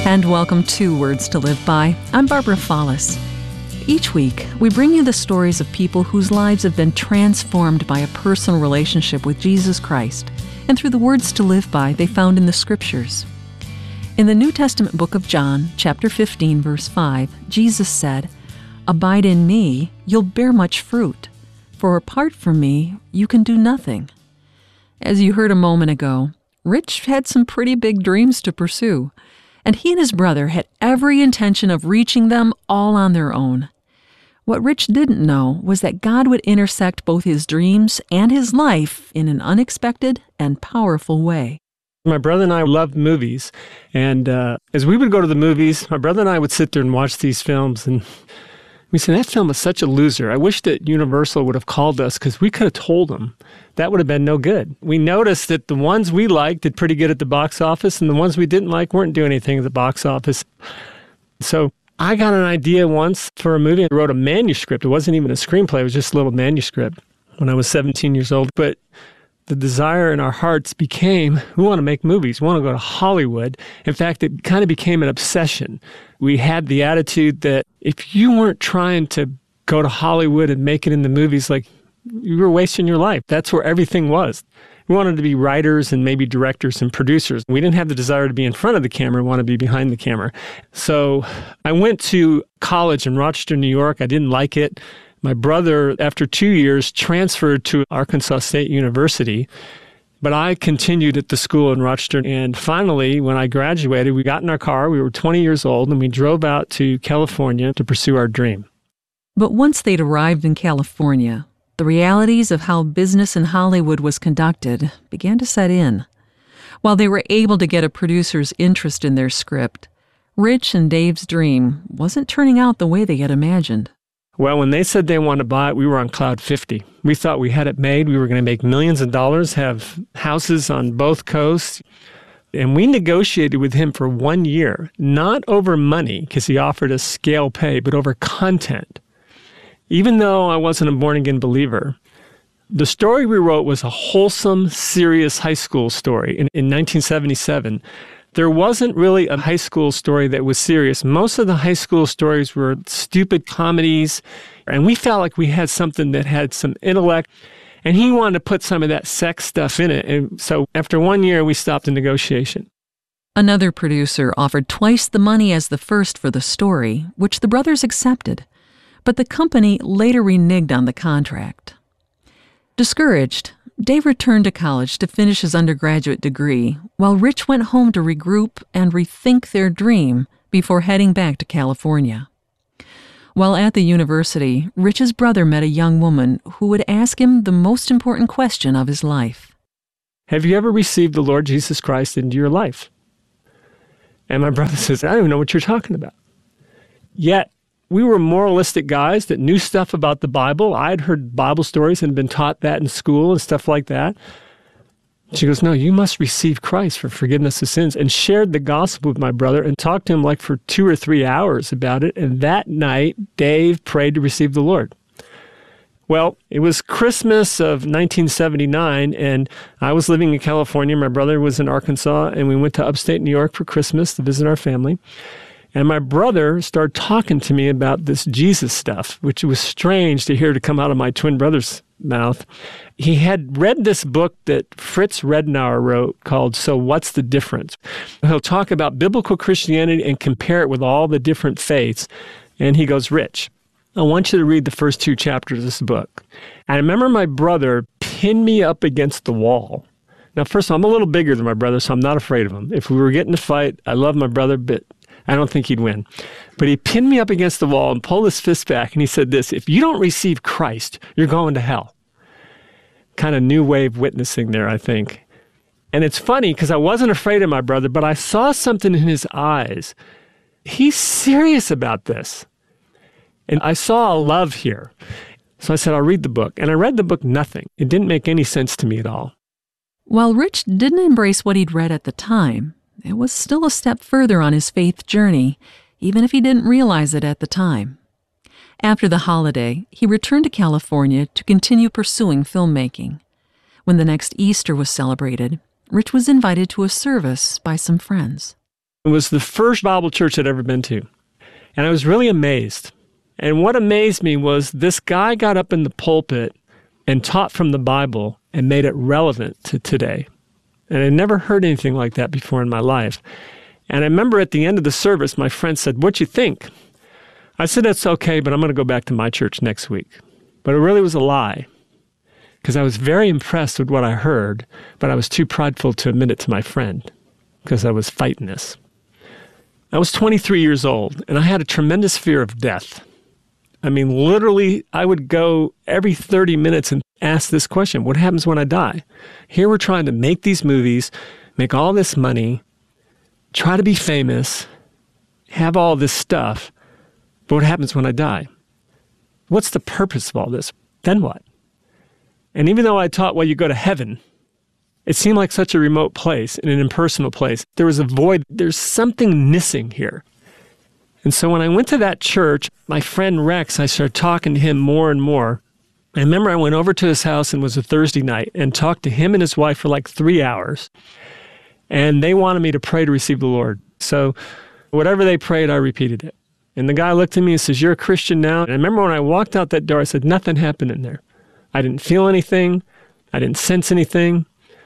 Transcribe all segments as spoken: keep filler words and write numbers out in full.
And welcome to Words to Live By. I'm Barbara Follis. Each week, we bring you the stories of people whose lives have been transformed by a personal relationship with Jesus Christ and through the words to live by they found in the Scriptures. In the New Testament book of John, chapter fifteen, verse five, Jesus said, "Abide in me, you'll bear much fruit, for apart from me, you can do nothing." As you heard a moment ago, Rich had some pretty big dreams to pursue, and he and his brother had every intention of reaching them all on their own. What Rich didn't know was that God would intersect both his dreams and his life in an unexpected and powerful way. My brother and I loved movies, and uh, as we would go to the movies, my brother and I would sit there and watch these films, and we said, that film was such a loser. I wish that Universal would have called us because we could have told them. That would have been no good. We noticed that the ones we liked did pretty good at the box office, and the ones we didn't like weren't doing anything at the box office. So I got an idea once for a movie. I wrote a manuscript. It wasn't even a screenplay. It was just a little manuscript when I was seventeen years old. But the desire in our hearts became, we want to make movies. We want to go to Hollywood. In fact, it kind of became an obsession. We had the attitude that if you weren't trying to go to Hollywood and make it in the movies, like, you were wasting your life. That's where everything was. We wanted to be writers and maybe directors and producers. We didn't have the desire to be in front of the camera. We wanted to be behind the camera. So I went to college in Rochester, New York. I didn't like it. My brother, after two years, transferred to Arkansas State University, but I continued at the school in Rochester. And finally, when I graduated, we got in our car. We were twenty years old, and we drove out to California to pursue our dream. But once they'd arrived in California, the realities of how business in Hollywood was conducted began to set in. While they were able to get a producer's interest in their script, Rich and Dave's dream wasn't turning out the way they had imagined. Well, when they said they wanted to buy it, we were on cloud fifty. We thought we had it made. We were going to make millions of dollars, have houses on both coasts. And we negotiated with him for one year, not over money, because he offered us scale pay, but over content. Even though I wasn't a born-again believer, the story we wrote was a wholesome, serious high school story. In, in nineteen seventy-seven, there wasn't really a high school story that was serious. Most of the high school stories were stupid comedies, and we felt like we had something that had some intellect, and he wanted to put some of that sex stuff in it. And so after one year, we stopped the negotiation. Another producer offered twice the money as the first for the story, which the brothers accepted. But the company later reneged on the contract. Discouraged, Dave returned to college to finish his undergraduate degree, while Rich went home to regroup and rethink their dream before heading back to California. While at the university, Rich's brother met a young woman who would ask him the most important question of his life. Have you ever received the Lord Jesus Christ into your life? And my brother says, I don't even know what you're talking about. Yet, we were moralistic guys that knew stuff about the Bible. I had heard Bible stories and been taught that in school and stuff like that. She goes, no, you must receive Christ for forgiveness of sins, and shared the gospel with my brother and talked to him like for two or three hours about it. And that night, Dave prayed to receive the Lord. Well, it was Christmas of nineteen seventy-nine, and I was living in California. My brother was in Arkansas, and we went to upstate New York for Christmas to visit our family. And my brother started talking to me about this Jesus stuff, which was strange to hear to come out of my twin brother's mouth. He had read this book that Fritz Rednauer wrote called So What's the Difference? He'll talk about biblical Christianity and compare it with all the different faiths. And he goes, Rich, I want you to read the first two chapters of this book. And I remember my brother pinned me up against the wall. Now, first of all, I'm a little bigger than my brother, so I'm not afraid of him. If we were getting a fight, I love my brother, but I don't think he'd win. But he pinned me up against the wall and pulled his fist back, and he said this, if you don't receive Christ, you're going to hell. Kind of new wave witnessing there, I think. And it's funny because I wasn't afraid of my brother, but I saw something in his eyes. He's serious about this. And I saw a love here. So I said, I'll read the book. And I read the book, nothing. It didn't make any sense to me at all. While Rich didn't embrace what he'd read at the time, it was still a step further on his faith journey, even if he didn't realize it at the time. After the holiday, he returned to California to continue pursuing filmmaking. When the next Easter was celebrated, Rich was invited to a service by some friends. It was the first Bible church I'd ever been to. And I was really amazed. And what amazed me was this guy got up in the pulpit and taught from the Bible and made it relevant to today. And I never heard anything like that before in my life. And I remember at the end of the service, my friend said, "What'd you think?" I said, "That's okay, but I'm going to go back to my church next week." But it really was a lie, because I was very impressed with what I heard, but I was too prideful to admit it to my friend, because I was fighting this. I was twenty-three years old, and I had a tremendous fear of death. I mean, literally, I would go every thirty minutes and ask this question: what happens when I die? Here we're trying to make these movies, make all this money, try to be famous, have all this stuff, but what happens when I die? What's the purpose of all this? Then what? And even though I taught, well, you go to heaven, it seemed like such a remote place, and an impersonal place. There was a void. There's something missing here. And so when I went to that church, my friend Rex, I started talking to him more and more. I remember I went over to his house, and it was a Thursday night, and talked to him and his wife for like three hours. And they wanted me to pray to receive the Lord. So whatever they prayed, I repeated it. And the guy looked at me and says, "You're a Christian now?" And I remember when I walked out that door, I said, nothing happened in there. I didn't feel anything. I didn't sense anything.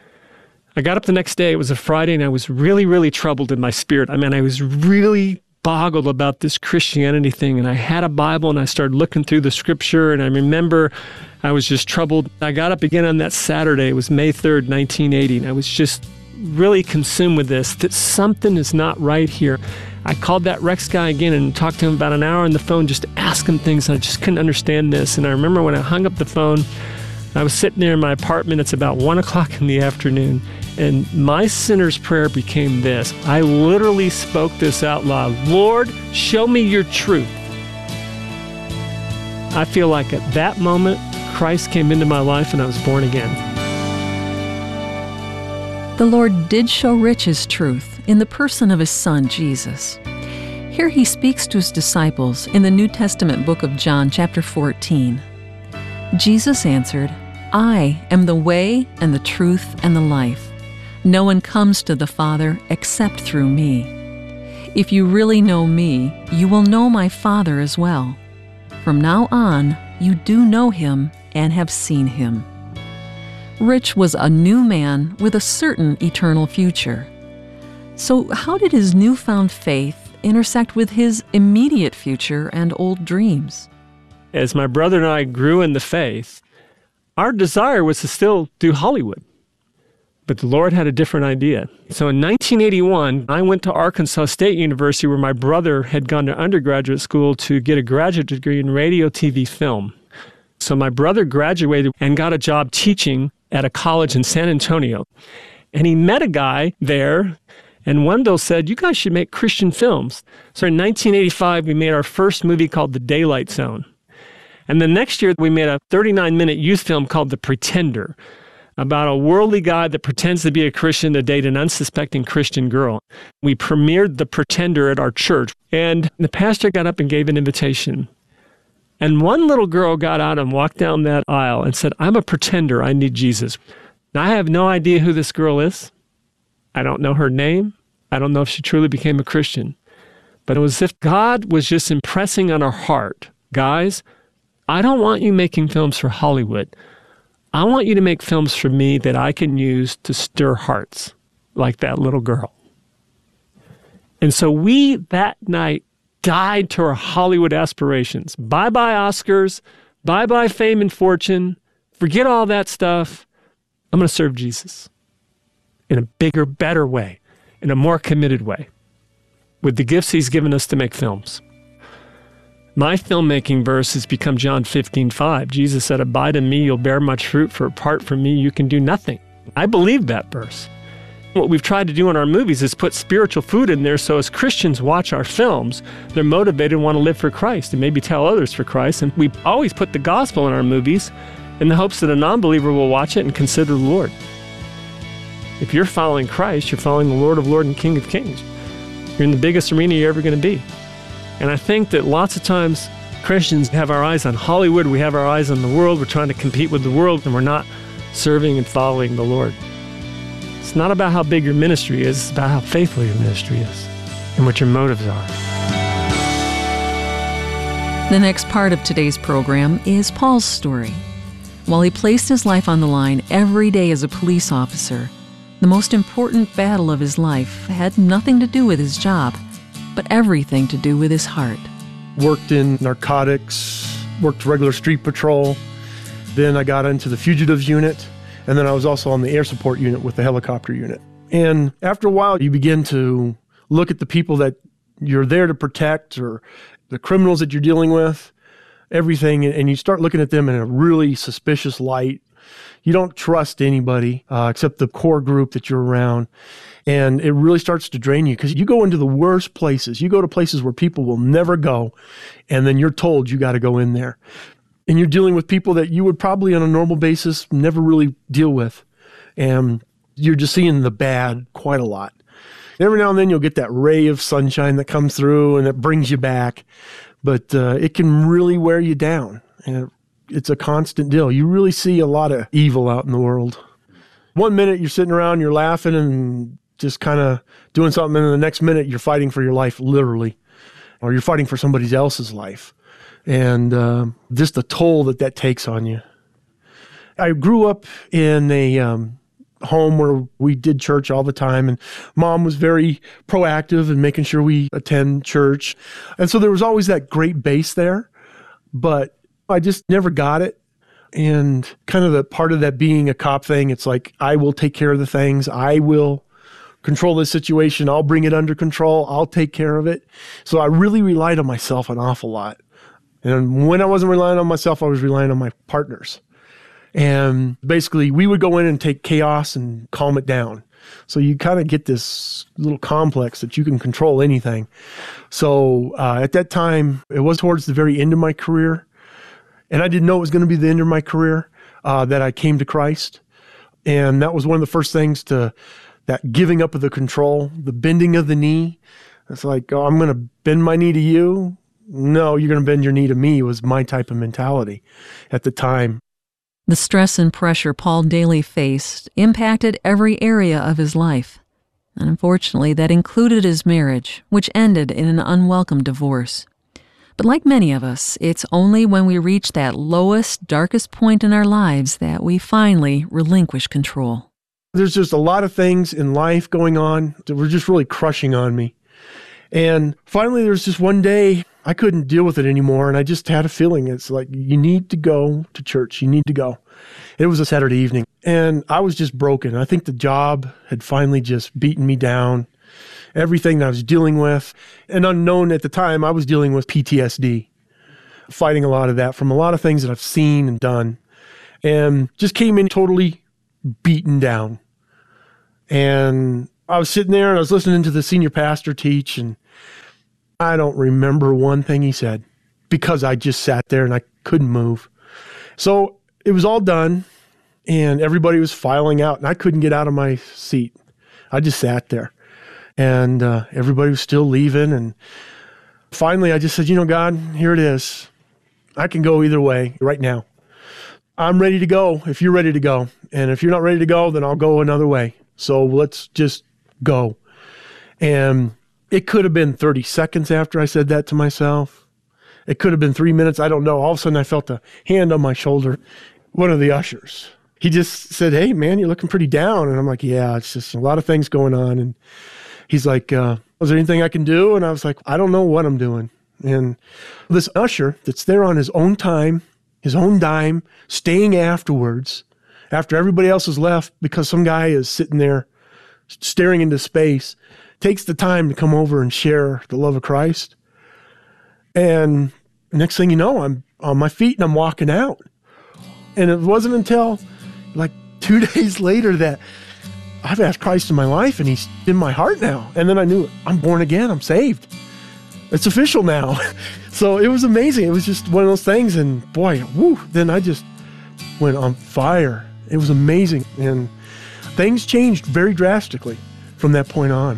I got up the next day. It was a Friday, and I was really, really troubled in my spirit. I mean, I was really boggled about this Christianity thing. And I had a Bible, and I started looking through the scripture. And I remember I was just troubled. I got up again on that Saturday. It was May third, nineteen eighty. And I was just really consumed with this, that something is not right here. I called that Rex guy again and talked to him about an hour on the phone, just to ask him things. And I just couldn't understand this. And I remember when I hung up the phone, I was sitting there in my apartment. It's about one o'clock in the afternoon. And my sinner's prayer became this. I literally spoke this out loud. "Lord, show me your truth." I feel like at that moment, Christ came into my life and I was born again. The Lord did show Rich his truth in the person of his Son, Jesus. Here he speaks to his disciples in the New Testament book of John, chapter fourteen. Jesus answered, "I am the way and the truth and the life. No one comes to the Father except through me. If you really know me, you will know my Father as well. From now on, you do know him and have seen him." Rich was a new man with a certain eternal future. So how did his newfound faith intersect with his immediate future and old dreams? As my brother and I grew in the faith, our desire was to still do Hollywood. But the Lord had a different idea. So in nineteen eighty-one, I went to Arkansas State University, where my brother had gone to undergraduate school to get a graduate degree in radio, T V, film. So my brother graduated and got a job teaching at a college in San Antonio. And he met a guy there, and Wendell said, "You guys should make Christian films." So in nineteen eighty-five, we made our first movie called The Daylight Zone. And the next year, we made a thirty-nine minute youth film called The Pretender, about a worldly guy that pretends to be a Christian to date an unsuspecting Christian girl. We premiered The Pretender at our church, and the pastor got up and gave an invitation. And one little girl got out and walked down that aisle and said, "I'm a pretender, I need Jesus." Now, I have no idea who this girl is. I don't know her name. I don't know if she truly became a Christian. But it was as if God was just impressing on our heart, "Guys, I don't want you making films for Hollywood. I want you to make films for me that I can use to stir hearts, like that little girl." And so we, that night, died to our Hollywood aspirations. Bye-bye Oscars, bye-bye fame and fortune, forget all that stuff. I'm going to serve Jesus in a bigger, better way, in a more committed way, with the gifts he's given us to make films. My filmmaking verse has become John fifteen five. Jesus said, "Abide in me, you'll bear much fruit, for apart from me, you can do nothing." I believe that verse. What we've tried to do in our movies is put spiritual food in there, so as Christians watch our films, they're motivated and want to live for Christ and maybe tell others for Christ. And we always put the gospel in our movies in the hopes that a non-believer will watch it and consider the Lord. If you're following Christ, you're following the Lord of Lords and King of Kings. You're in the biggest arena you're ever going to be. And I think that lots of times Christians have our eyes on Hollywood, we have our eyes on the world, we're trying to compete with the world, and we're not serving and following the Lord. It's not about how big your ministry is, it's about how faithful your ministry is. and what your motives are. The next part of today's program is Paul's story. While he placed his life on the line every day as a police officer, the most important battle of his life had nothing to do with his job, but everything to do with his heart. Worked in narcotics, worked regular street patrol. Then I got into the fugitives unit, and then I was also on the air support unit with the helicopter unit. And after a while, you begin to look at the people that you're there to protect, or the criminals that you're dealing with, everything, and you start looking at them in a really suspicious light. You don't trust anybody uh, except the core group that you're around. And it really starts to drain you because you go into the worst places. You go to places where people will never go, and then you're told you got to go in there. And you're dealing with people that you would probably on a normal basis never really deal with. And you're just seeing the bad quite a lot. Every now and then you'll get that ray of sunshine that comes through and it brings you back. But uh, it can really wear you down. And it, it's a constant deal. You really see a lot of evil out in the world. One minute you're sitting around, you're laughing and just kind of doing something, and the next minute you're fighting for your life, literally. Or you're fighting for somebody else's life. And uh, just the toll that that takes on you. I grew up in a um, home where we did church all the time, and Mom was very proactive in making sure we attend church. And so there was always that great base there, but I just never got it. And kind of the part of that being a cop thing, it's like, I will take care of the things. I will control this situation. I'll bring it under control. I'll take care of it. So I really relied on myself an awful lot. And when I wasn't relying on myself, I was relying on my partners. And basically, we would go in and take chaos and calm it down. So you kind of get this little complex that you can control anything. So uh, at that time, it was towards the very end of my career. And I didn't know it was going to be the end of my career uh, that I came to Christ. And that was one of the first things to that giving up of the control, the bending of the knee. It's like, oh, I'm going to bend my knee to you. No, you're going to bend your knee to me was my type of mentality at the time. The stress and pressure Paul daily faced impacted every area of his life. And unfortunately, that included his marriage, which ended in an unwelcome divorce. But like many of us, it's only when we reach that lowest, darkest point in our lives that we finally relinquish control. There's just a lot of things in life going on that were just really crushing on me. And finally, there was just one day I couldn't deal with it anymore, and I just had a feeling. It's like, you need to go to church. You need to go. It was a Saturday evening, and I was just broken. I think the job had finally just beaten me down. Everything that I was dealing with, and unknown at the time, I was dealing with P T S D, fighting a lot of that from a lot of things that I've seen and done, and just came in totally beaten down. And I was sitting there and I was listening to the senior pastor teach, and I don't remember one thing he said because I just sat there and I couldn't move. So it was all done and everybody was filing out and I couldn't get out of my seat. I just sat there and uh, everybody was still leaving. And finally I just said, you know, God, here it is. I can go either way right now. I'm ready to go if you're ready to go. And if you're not ready to go, then I'll go another way. So let's just go. And it could have been thirty seconds after I said that to myself. It could have been three minutes. I don't know. All of a sudden I felt a hand on my shoulder. One of the ushers. He just said, hey, man, you're looking pretty down. And I'm like, yeah, it's just a lot of things going on. And he's like, uh, is there anything I can do? And I was like, I don't know what I'm doing. And this usher that's there on his own time, his own dime, staying afterwards, after everybody else has left because some guy is sitting there staring into space, takes the time to come over and share the love of Christ. And next thing you know, I'm on my feet and I'm walking out. And it wasn't until like two days later that I've asked Christ in my life and he's in my heart now. And then I knew I'm born again. I'm saved. It's official now. So it was amazing. It was just one of those things. And boy, woo, then I just went on fire. It was amazing. And things changed very drastically from that point on.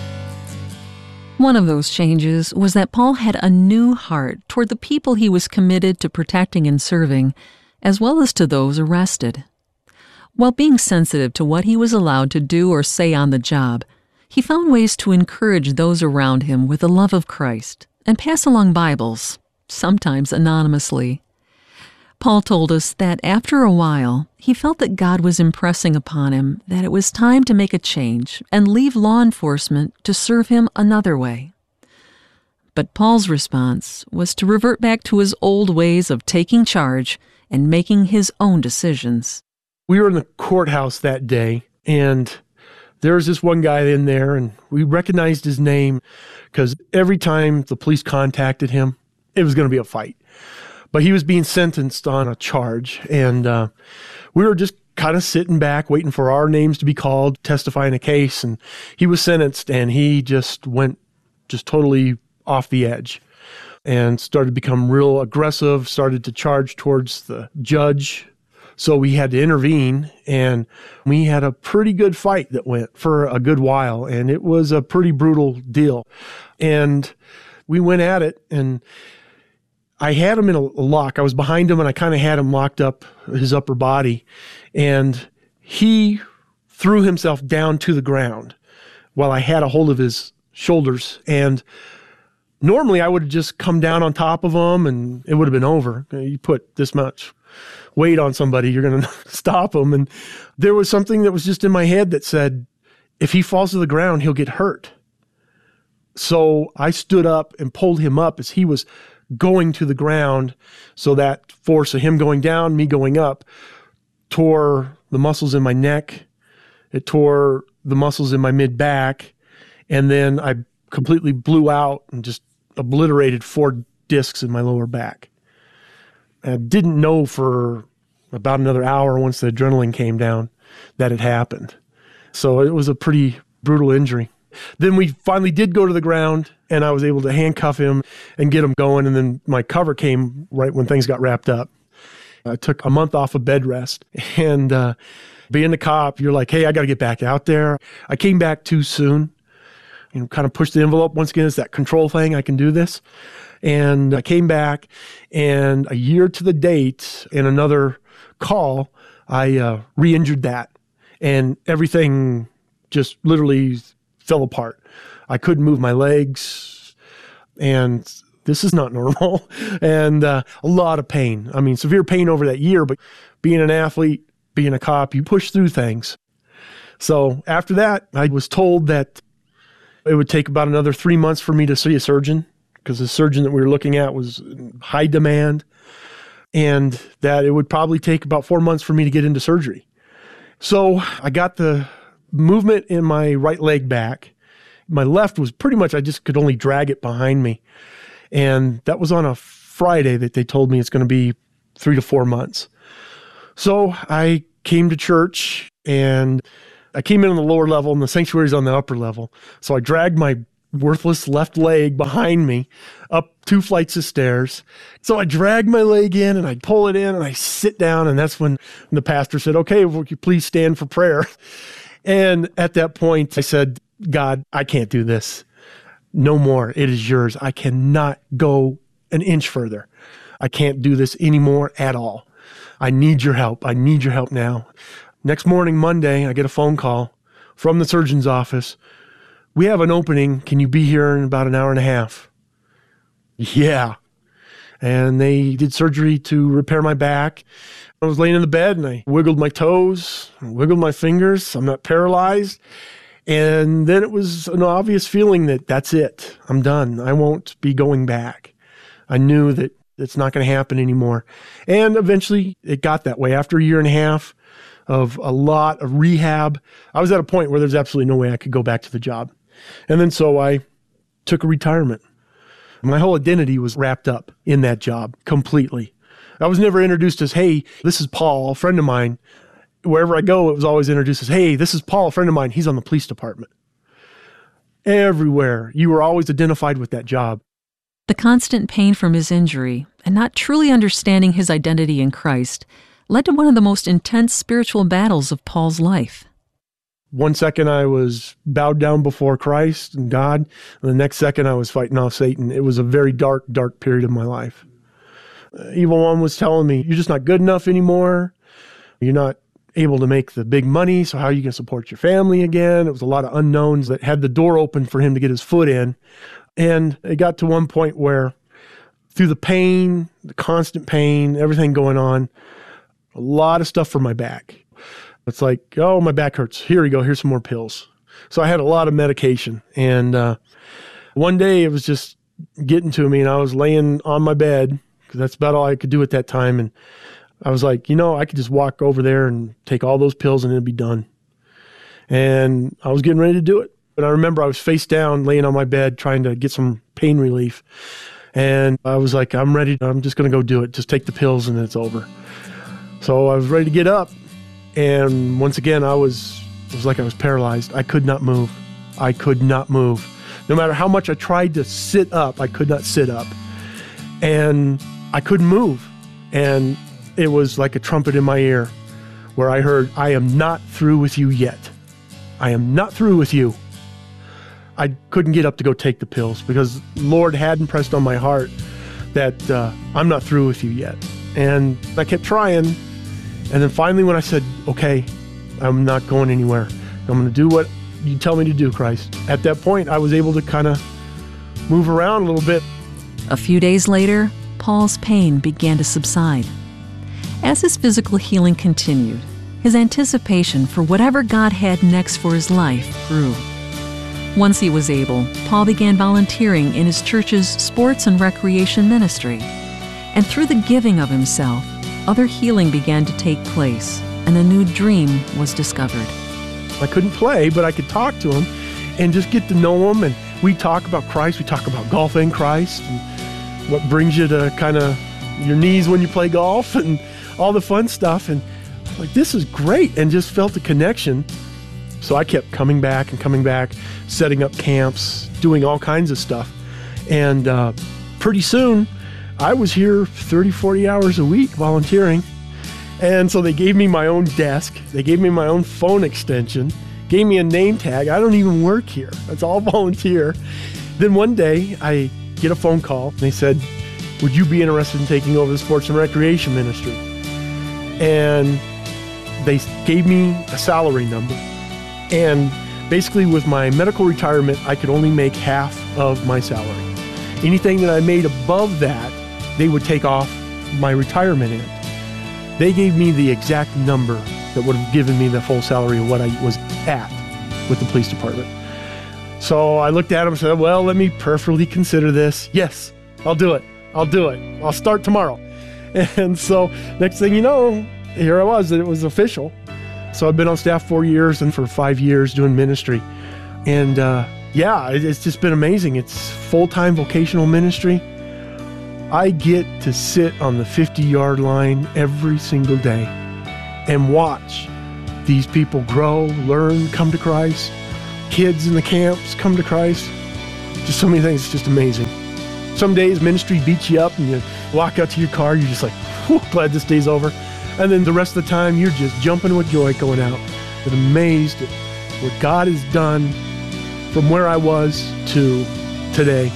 One of those changes was that Paul had a new heart toward the people he was committed to protecting and serving, as well as to those arrested. While being sensitive to what he was allowed to do or say on the job, He found ways to encourage those around him with the love of Christ and pass along Bibles, sometimes anonymously. Paul told us that after a while, he felt that God was impressing upon him that it was time to make a change and leave law enforcement to serve him another way. But Paul's response was to revert back to his old ways of taking charge and making his own decisions. We were in the courthouse that day, and there was this one guy in there, and we recognized his name because every time the police contacted him, it was going to be a fight. But he was being sentenced on a charge, and uh, we were just kind of sitting back, waiting for our names to be called, testifying a case, and he was sentenced, and he just went just totally off the edge and started to become real aggressive, started to charge towards the judge. So we had to intervene, and we had a pretty good fight that went for a good while, and it was a pretty brutal deal. And we went at it, and I had him in a lock. I was behind him, and I kind of had him locked up, his upper body, and he threw himself down to the ground while I had a hold of his shoulders. And normally I would have just come down on top of him, and it would have been over. You put this much weight on somebody, you're going to stop them. And there was something that was just in my head that said, if he falls to the ground, he'll get hurt. So I stood up and pulled him up as he was going to the ground. So that force of him going down, me going up, tore the muscles in my neck. It tore the muscles in my mid-back. And then I completely blew out and just obliterated four discs in my lower back. I didn't know for about another hour once the adrenaline came down that it happened. So it was a pretty brutal injury. Then we finally did go to the ground, and I was able to handcuff him and get him going, and then my cover came right when things got wrapped up. I took a month off of bed rest, and uh, being a cop, you're like, hey, I got to get back out there. I came back too soon, you know, kind of pushed the envelope. Once again, it's that control thing. I can do this. And I came back, and a year to the date, in another call, I uh, re-injured that, and everything just literally fell apart. I couldn't move my legs, and this is not normal, and uh, a lot of pain. I mean, severe pain over that year, but being an athlete, being a cop, you push through things. So after that, I was told that it would take about another three months for me to see a surgeon, because the surgeon that we were looking at was in high demand, and that it would probably take about four months for me to get into surgery. So I got the movement in my right leg back. My left was pretty much, I just could only drag it behind me. And that was on a Friday that they told me it's going to be three to four months. So I came to church, and I came in on the lower level, and the sanctuary's on the upper level. So I dragged my worthless left leg behind me up two flights of stairs. So I drag my leg in, and I pull it in, and I sit down, and that's when the pastor said, okay, will you please stand for prayer? And at that point, I said, God, I can't do this. No more. It is yours. I cannot go an inch further. I can't do this anymore at all. I need your help. I need your help now. Next morning, Monday, I get a phone call from the surgeon's office. We have an opening. Can you be here in about an hour and a half? Yeah. And they did surgery to repair my back. I was laying in the bed, and I wiggled my toes, wiggled my fingers. I'm not paralyzed. And then it was an obvious feeling that that's it. I'm done. I won't be going back. I knew that it's not going to happen anymore. And eventually it got that way. After a year and a half of a lot of rehab, I was at a point where there's absolutely no way I could go back to the job. And then so I took a retirement. My whole identity was wrapped up in that job completely. I was never introduced as, hey, this is Paul, a friend of mine. Wherever I go, it was always introduced as, hey, this is Paul, a friend of mine. He's on the police department. Everywhere, you were always identified with that job. The constant pain from his injury and not truly understanding his identity in Christ led to one of the most intense spiritual battles of Paul's life. One second I was bowed down before Christ and God, and the next second I was fighting off Satan. It was a very dark, dark period of my life. Uh, Evil One was telling me, you're just not good enough anymore. You're not able to make the big money. So how are you going to support your family again? It was a lot of unknowns that had the door open for him to get his foot in. And it got to one point where through the pain, the constant pain, everything going on, a lot of stuff for my back. It's like, oh, my back hurts. Here we go. Here's some more pills. So I had a lot of medication. And uh, one day it was just getting to me, and I was laying on my bed because that's about all I could do at that time. And I was like, you know, I could just walk over there and take all those pills and it'd be done. And I was getting ready to do it. But I remember I was face down, laying on my bed, trying to get some pain relief. And I was like, I'm ready. I'm just going to go do it. Just take the pills and it's over. So I was ready to get up. And once again, I was, it was like I was paralyzed. I could not move. I could not move. No matter how much I tried to sit up, I could not sit up. And I couldn't move. And it was like a trumpet in my ear where I heard, I am not through with you yet. I am not through with you. I couldn't get up to go take the pills because Lord had impressed on my heart that uh, I'm not through with you yet. And I kept trying. And then finally when I said, okay, I'm not going anywhere. I'm going to do what you tell me to do, Christ. At that point, I was able to kind of move around a little bit. A few days later, Paul's pain began to subside. As his physical healing continued, his anticipation for whatever God had next for his life grew. Once he was able, Paul began volunteering in his church's sports and recreation ministry. And through the giving of himself, other healing began to take place, and a new dream was discovered. I couldn't play, but I could talk to him and just get to know him. And we talk about Christ. We talk about golf and Christ and what brings you to kind of your knees when you play golf and all the fun stuff. And like, this is great, and just felt a connection. So I kept coming back and coming back, setting up camps, doing all kinds of stuff. And uh, pretty soon, I was here thirty, forty hours a week volunteering. And so they gave me my own desk. They gave me my own phone extension, gave me a name tag. I don't even work here. It's all volunteer. Then one day, I get a phone call. And they said, would you be interested in taking over the sports and recreation ministry? And they gave me a salary number. And basically with my medical retirement, I could only make half of my salary. Anything that I made above that, they would take off my retirement end. They gave me the exact number that would have given me the full salary of what I was at with the police department. So I looked at them and said, well, let me prayerfully consider this. Yes, I'll do it. I'll do it. I'll start tomorrow. And so next thing you know, here I was, that it was official. So I've been on staff four years and for five years doing ministry. And uh, yeah, it's just been amazing. It's full-time vocational ministry. I get to sit on the fifty-yard line every single day and watch these people grow, learn, come to Christ. Kids in the camps come to Christ. Just so many things. It's just amazing. Some days ministry beats you up and you walk out to your car. You're just like, whew, glad this day's over. And then the rest of the time, you're just jumping with joy going out and amazed at what God has done from where I was to today.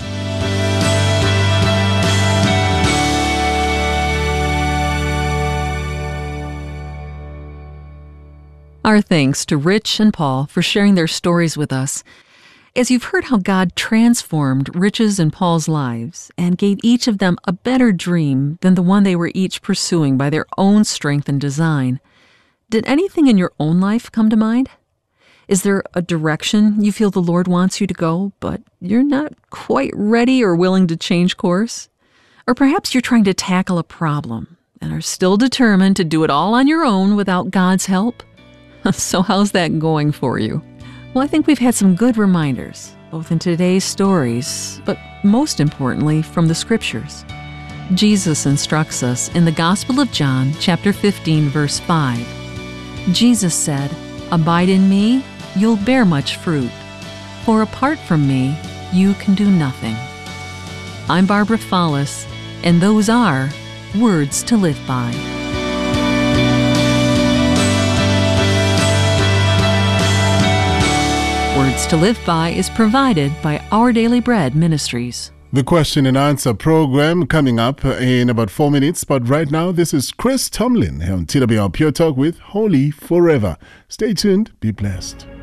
Our thanks to Rich and Paul for sharing their stories with us. As you've heard how God transformed Rich's and Paul's lives and gave each of them a better dream than the one they were each pursuing by their own strength and design, did anything in your own life come to mind? Is there a direction you feel the Lord wants you to go, but you're not quite ready or willing to change course? Or perhaps you're trying to tackle a problem and are still determined to do it all on your own without God's help? So how's that going for you? Well, I think we've had some good reminders, both in today's stories, but most importantly, from the Scriptures. Jesus instructs us in the Gospel of John, chapter fifteen, verse five. Jesus said, "Abide in me, you'll bear much fruit, for apart from me, you can do nothing." I'm Barbara Follis, and those are Words to Live By. Words to Live By is provided by Our Daily Bread Ministries. The question and answer program coming up in about four minutes. But right now, this is Chris Tomlin here on T W R Pure Talk with Holy Forever. Stay tuned. Be blessed.